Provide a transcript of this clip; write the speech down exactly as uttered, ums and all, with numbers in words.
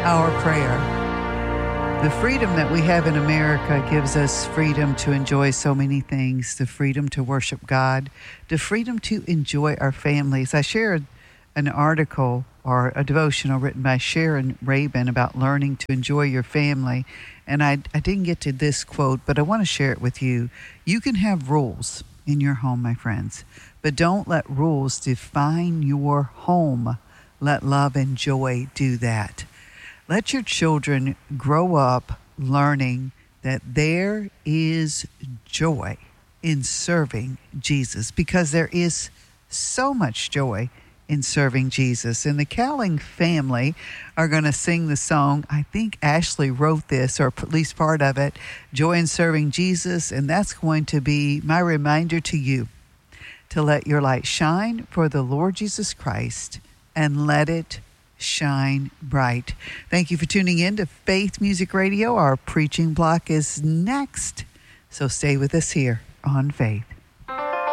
our prayer. The freedom that we have in America gives us freedom to enjoy so many things, the freedom to worship God, the freedom to enjoy our families. I shared an article or a devotional written by Sharon Rabin about learning to enjoy your family. And I, I didn't get to this quote, but I want to share it with you. You can have rules in your home, my friends, but don't let rules define your home. Let love and joy do that. Let your children grow up learning that there is joy in serving Jesus, because there is so much joy in serving Jesus. And the Cowling family are going to sing the song. I think Ashley wrote this, or at least part of it, Joy in Serving Jesus. And that's going to be my reminder to you to let your light shine for the Lord Jesus Christ, and let it shine bright. Thank you for tuning in to Faith Music Radio. Our preaching block is next, so stay with us here on Faith.